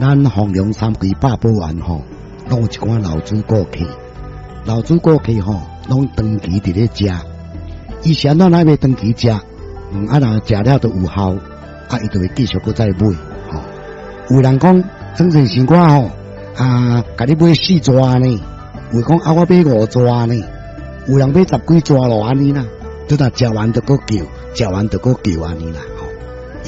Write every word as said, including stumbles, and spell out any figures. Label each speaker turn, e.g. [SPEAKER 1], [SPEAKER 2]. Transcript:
[SPEAKER 1] 咱弘扬三规八宝丸吼，拢有一寡老主顾客，老主顾客吼，拢长期伫咧食。伊是安怎来要长期食？嗯，啊若食了都有效，啊，伊就会继续搁再买。吼、哦，有人讲，整成生我吼，啊，甲你买四抓呢，有讲啊，我买五抓呢，有人买十几抓咯，安尼啦，都若食完就搁叫，食完就搁叫安尼啦。